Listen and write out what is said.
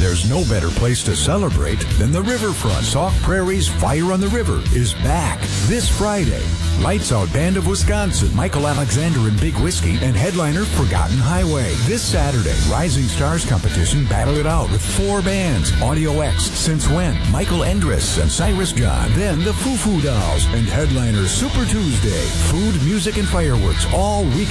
There's no better place to celebrate than the riverfront. Sauk Prairie's Fire on the River is back this Friday. Lights Out Band of Wisconsin, Michael Alexander and Big Whiskey, and headliner Forgotten Highway. This Saturday, Rising Stars competition battle it out with 4 bands. Audio X, Since When, Michael Endres, and Cyrus John. Then the Foo Foo Dolls and headliner Super Tuesday. Food, music, and fireworks all week.